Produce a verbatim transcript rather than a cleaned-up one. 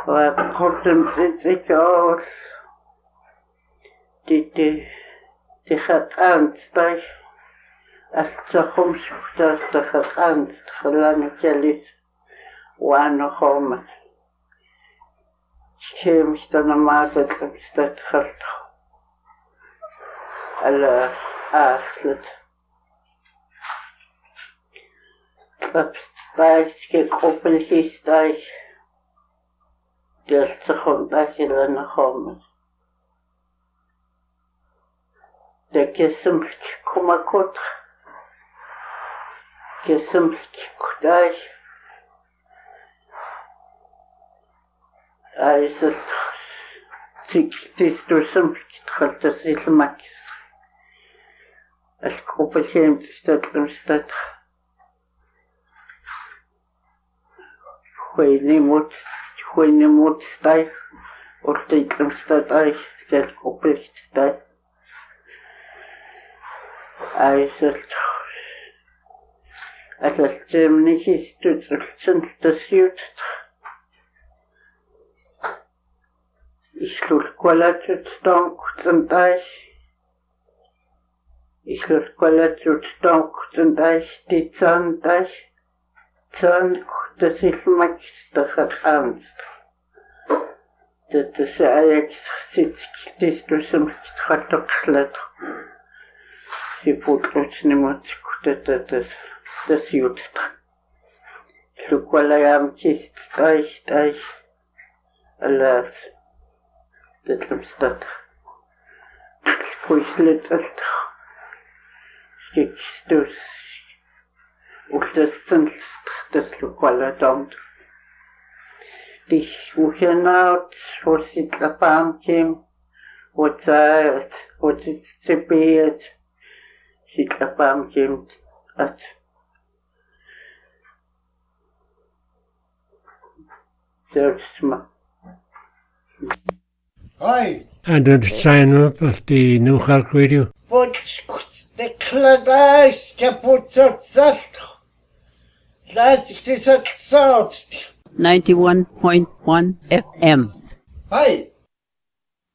وقلتم تتكور تتي تخط أنت طيب أستخم شفتاش تخط أنت خلاني كليت وأنا خامت كيف مشتنا ما تتلم تتخلط على أخلت طبستايش كي قبل كيستايش تستخم تايش لنا خامت تكسمك كما كنت كسمك كدايش عايز تيستو سمك تخلط سيلمك الكوب الكيم تستطلم ستطخ خويني موت خويني موت ستايف ورتيتلم ستطايش الكوب الكتايف عايز أتستمني كيستو تسلسل تسيوت Ich lul qualatut stonk tendais. Ich lul qualatut stonk tendais die Zandais. Zand, das ist mich das Ernst. Das ist Ajax sitzt, das du zum Stratokschlet. Sie putrut nimmt, das das das Jut. Ich lul qualayam kist dais dais. Alas. Тэтэмстат спойслэцэлт скикстус ултэсцэнлст тэслукваладамт дих ухенаут форситлапамким отсаат отсипиет ситлапамким ат зерсма Hi. And then sign up at the New Clark Radio. But the Cladash Caput Salt. That's it. ninety-one point one F M. Hi.